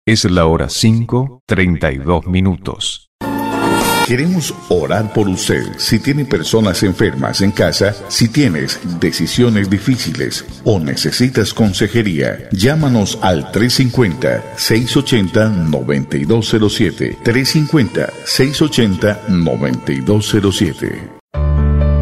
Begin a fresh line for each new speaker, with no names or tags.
Es la hora 5:32.
Queremos orar por usted. Si tiene personas enfermas en casa, si tienes decisiones difíciles o necesitas consejería, llámanos al 350-680-9207. 350-680-9207.